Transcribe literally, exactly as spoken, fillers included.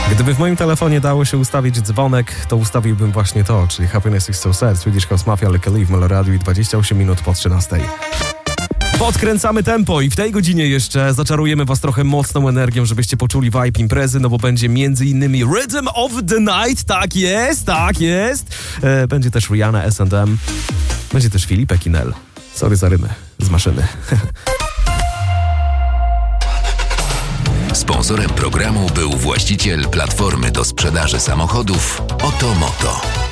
Gdyby w moim telefonie dało się ustawić dzwonek, to ustawiłbym właśnie to, czyli Happiness is so sad, Swedish House Mafia, Like a Leaf, Meloradiu i dwadzieścia osiem minut po trzynastej. Podkręcamy tempo i w tej godzinie jeszcze zaczarujemy was trochę mocną energią, żebyście poczuli vibe imprezy, no bo będzie między innymi Rhythm of the Night, tak jest, tak jest. E, będzie też Rihanna, S and M, będzie też Filipe Kinel. Sorry za rymy, z maszyny. Sponsorem programu był właściciel platformy do sprzedaży samochodów Otomoto.